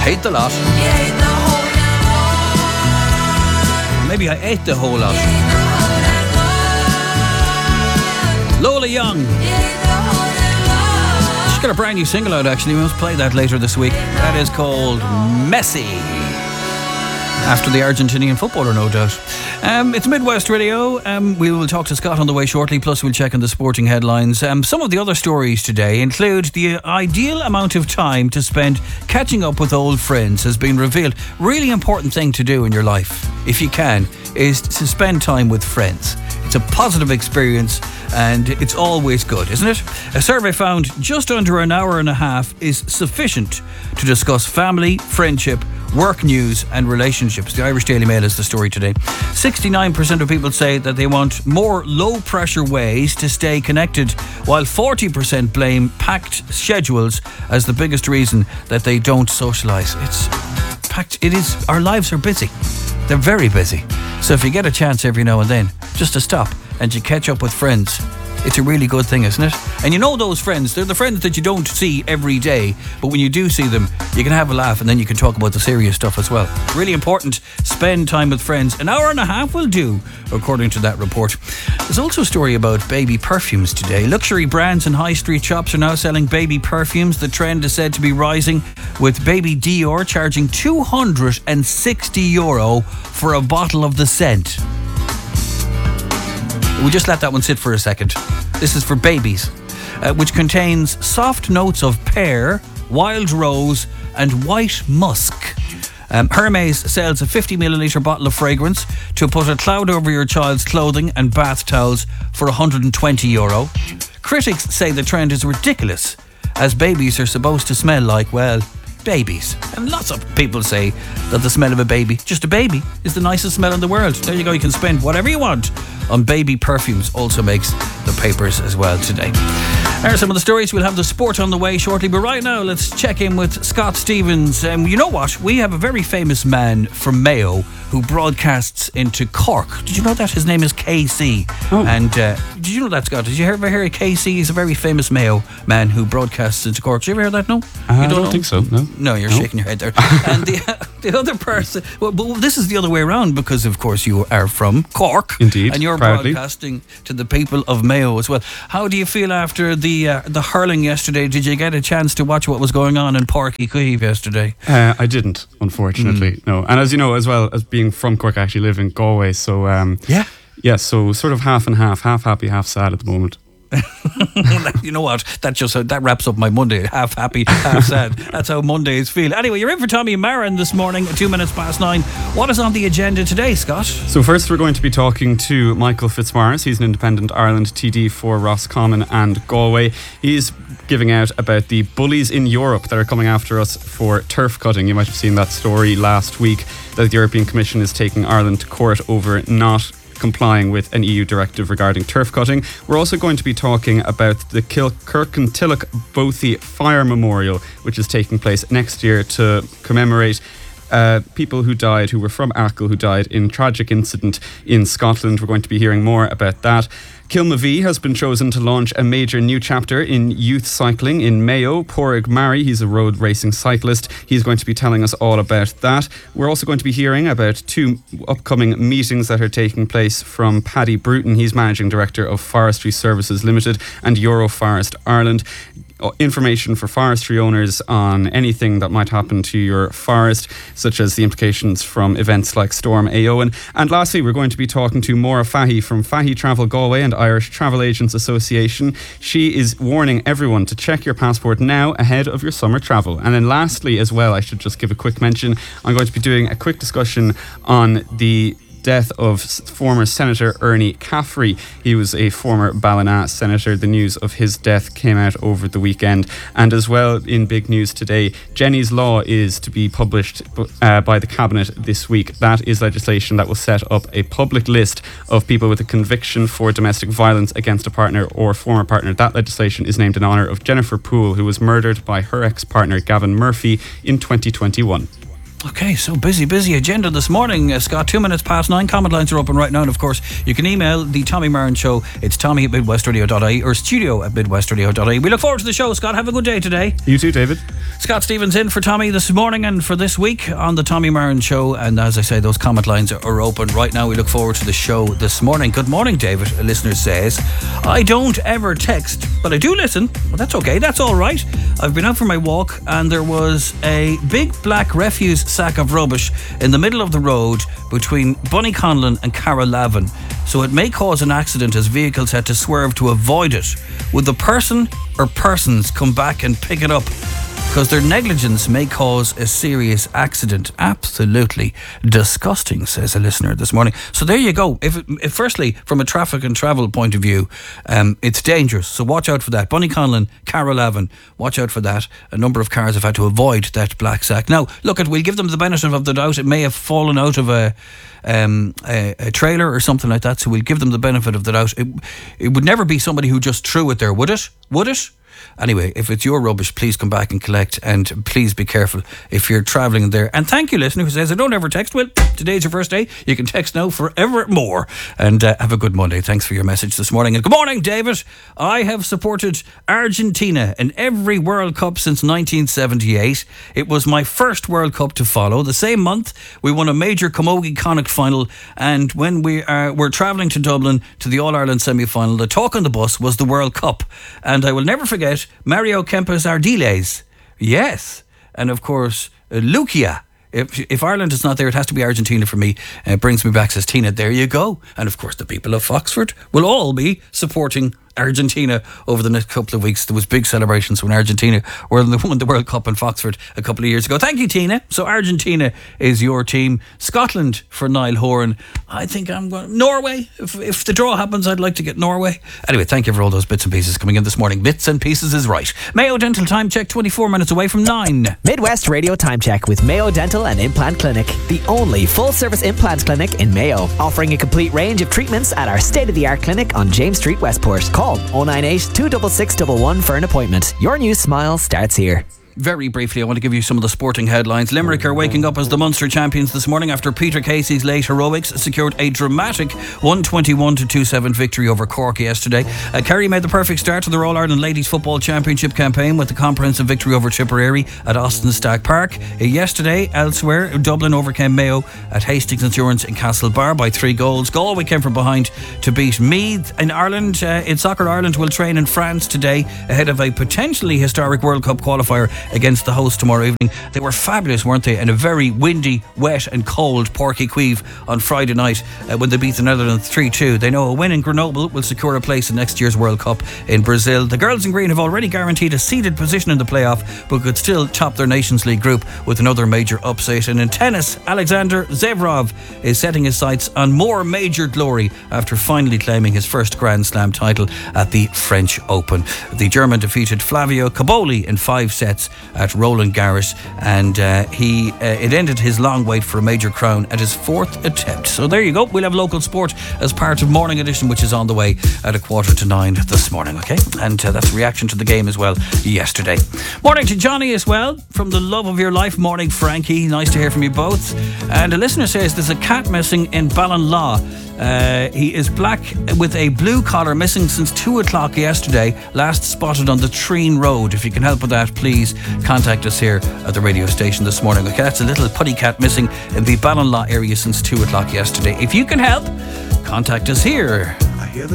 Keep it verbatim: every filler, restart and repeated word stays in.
hate the lot. Maybe I ate the whole lot. Lola Young. She's got a brand new single out, actually. We must play that later this week. That is called Messy. After the Argentinian footballer, no doubt. Um, it's Midwest Radio. Um, we will talk to Scott on the way shortly, plus we'll check on the sporting headlines. Um, some of the other stories today include the ideal amount of time to spend catching up with old friends has been revealed. Really important thing to do in your life, if you can, is to spend time with friends. It's a positive experience and it's always good, isn't it? A survey found just under an hour and a half is sufficient to discuss family, friendship, work news and relationships. The Irish Daily Mail is the story today. sixty-nine percent of people say that they want more low-pressure ways to stay connected, while forty percent blame packed schedules as the biggest reason that they don't socialise. It's packed. It is. Our lives are busy. They're very busy. So if you get a chance every now and then just to stop and you catch up with friends, it's a really good thing, isn't it? And you know those friends, they're the friends that you don't see every day, but when you do see them, you can have a laugh and then you can talk about the serious stuff as well. Really important, spend time with friends. An hour and a half will do, according to that report. There's also a story about baby perfumes today. Luxury brands and high street shops are now selling baby perfumes. The trend is said to be rising, with baby Dior charging two hundred sixty euro for a bottle of the scent. We'll just let that one sit for a second. This is for babies, uh, which contains soft notes of pear, wild rose and white musk. Um, Hermes sells a fifty milliliter bottle of fragrance to put a cloud over your child's clothing and bath towels for one hundred twenty euro. Critics say the trend is ridiculous, as babies are supposed to smell like, well, babies. And lots of people say that the smell of a baby, just a baby, is the nicest smell in the world. There you go, you can spend whatever you want on baby perfumes. Also makes the papers as well today. There are some of the stories. We'll have the sport on the way shortly, but right now let's check in with Scott Stevens. Um, you know what? We have a very famous man from Mayo who broadcasts into Cork. Did you know that? His name is K C. Oh. And uh, did you know that, Scott? Did you ever hear of K C? He's a very famous Mayo man who broadcasts into Cork. Did you ever hear that? No? Uh, you don't I don't know? think so, no. No, you're no. shaking your head there. And the, uh, the other person, well, well, this is the other way around, because of course you are from Cork. Indeed, and you're proudly. broadcasting to the people of Mayo as well. How do you feel after the uh, the hurling yesterday? Did you get a chance to watch what was going on in Páirc Uí Chaoimh yesterday? Uh, I didn't, unfortunately, mm. no. And as you know, as well as being from Cork, I actually live in Galway, so um, yeah, yeah, so sort of half and half, half happy, half sad at the moment. You know what? That just uh, that wraps up my Monday. Half happy, half sad. That's how Mondays feel. Anyway, you're in for Tommy Marin this morning at two minutes past nine. What is on the agenda today, Scott? So first, we're going to be talking to Michael Fitzmaurice. He's an Independent Ireland T D for Roscommon and Galway. He's giving out about the bullies in Europe that are coming after us for turf cutting. You might have seen that story last week that the European Commission is taking Ireland to court over not complying with an E U directive regarding turf cutting. We're also going to be talking about the Kilkirkintilloch Bothy Fire Memorial, which is taking place next year to commemorate Uh, people who died, who were from Achill, who died in a tragic incident in Scotland. We're going to be hearing more about that. Kilmavee has been chosen to launch a major new chapter in youth cycling in Mayo. Pádraig Murray, he's a road racing cyclist. He's going to be telling us all about that. We're also going to be hearing about two upcoming meetings that are taking place from Paddy Bruton. He's Managing Director of Forestry Services Limited and Euroforest Ireland. Information for forestry owners on anything that might happen to your forest, such as the implications from events like Storm Éowyn. And lastly, we're going to be talking to Maura Fahy from Fahy Travel Galway and Irish Travel Agents Association. She is warning everyone to check your passport now ahead of your summer travel. And then lastly as well, I should just give a quick mention, I'm going to be doing a quick discussion on the death of former Senator Ernie Caffrey. He was a former Ballina senator. The news of his death came out over the weekend. And as well, in big news today, Jenny's Law is to be published uh, by the Cabinet this week. That is legislation that will set up a public list of people with a conviction for domestic violence against a partner or former partner. That legislation is named in honour of Jennifer Poole, who was murdered by her ex-partner Gavin Murphy in twenty twenty-one. Okay, so busy, busy agenda this morning. Uh, Scott, two minutes past nine. Comment lines are open right now. And of course, you can email the Tommy Marin Show. It's tommy at midwestradio dot I E or studio at midwestradio dot I E. We look forward to the show, Scott. Have a good day today. You too, David. Scott Stevens in for Tommy this morning and for this week on the Tommy Marin Show. And as I say, those comment lines are open right now. We look forward to the show this morning. Good morning, David. A listener says, I don't ever text, but I do listen. Well, that's okay. That's all right. I've been out for my walk and there was a big black refuse sack of rubbish in the middle of the road between Bunnyconlon and Carrolavin, so it may cause an accident as vehicles had to swerve to avoid it. Would the person or persons come back and pick it up? Because their negligence may cause a serious accident. Absolutely disgusting, says a listener this morning. So there you go. If, if firstly, from a traffic and travel point of view, um, it's dangerous. So watch out for that. Bunnyconlon, Carrolavin, watch out for that. A number of cars have had to avoid that black sack. Now, look, at we'll give them the benefit of the doubt. It may have fallen out of a um, a, a trailer or something like that. So we'll give them the benefit of the doubt. It, it would never be somebody who just threw it there, would it? Would it? Anyway, if it's your rubbish, please come back and collect, and please be careful if you're travelling there. And thank you, listener, who says, I don't ever text. Well, today's your first day. You can text now forevermore. And uh, have a good Monday. Thanks for your message this morning. And good morning, David. I have supported Argentina in every World Cup since nineteen seventy-eight. It was my first World Cup to follow. The same month, we won a major Camogie Connacht final. And when we are, were travelling to Dublin to the All-Ireland semi-final, the talk on the bus was the World Cup. And I will never forget Mario Kempes Ardiles. Yes. And of course, uh, Lucia. If, if Ireland is not there, it has to be Argentina for me. Uh, it brings me back, says Tina. There you go. And of course, the people of Foxford will all be supporting Argentina over the next couple of weeks. There was big celebrations when Argentina won the World Cup in Foxford a couple of years ago. Thank you, Tina. So Argentina is your team. Scotland for Niall Horan. I think I'm going Norway. If, if the draw happens, I'd like to get Norway. Anyway, thank you for all those bits and pieces coming in this morning. Bits and pieces is right. Mayo Dental time check, twenty-four minutes away from nine. Midwest Radio time check with Mayo Dental and Implant Clinic, the only full-service implant clinic in Mayo, offering a complete range of treatments at our state-of-the-art clinic on James Street, Westport. Call oh nine eight, two six six one one for an appointment. Your new smile starts here. Very briefly, I want to give you some of the sporting headlines. Limerick are waking up as the Munster champions this morning after Peter Casey's late heroics secured a dramatic one twenty-one to twenty-seven victory over Cork yesterday. Uh, Kerry made the perfect start to their All-Ireland Ladies Football Championship campaign with the comprehensive victory over Tipperary at Austin Stack Park. Uh, yesterday, elsewhere, Dublin overcame Mayo at Hastings Insurance in Castlebar by three goals. Galway came from behind to beat Meath. In Ireland, uh, in Soccer Ireland will train in France today ahead of a potentially historic World Cup qualifier against the host tomorrow evening. They were fabulous, weren't they? In a very windy, wet and cold Porky Queeve on Friday night uh, when they beat the Netherlands three two. They know a win in Grenoble will secure a place in next year's World Cup in Brazil. The girls in green have already guaranteed a seeded position in the playoff, but could still top their Nations League group with another major upset. And in tennis, Alexander Zverev is setting his sights on more major glory after finally claiming his first Grand Slam title at the French Open. The German defeated Flavio Caboli in five sets at Roland Garros, and uh, he uh, it ended his long wait for a major crown at his fourth attempt. So there you go. We'll have local sport as part of Morning Edition, which is on the way at a quarter to nine this morning, okay? And uh, that's a reaction to the game as well yesterday. Morning to Johnny as well from the love of your life. Morning, Frankie. Nice to hear from you both. And a listener says there's a cat missing in Ballinlaw. Uh, he is black with a blue collar, missing since two o'clock yesterday, last spotted on the Treen Road. If you can help with that, please contact us here at the radio station this morning. Okay, that's a little putty cat missing in the Ballinlaw area since two o'clock yesterday. If you can help, contact us here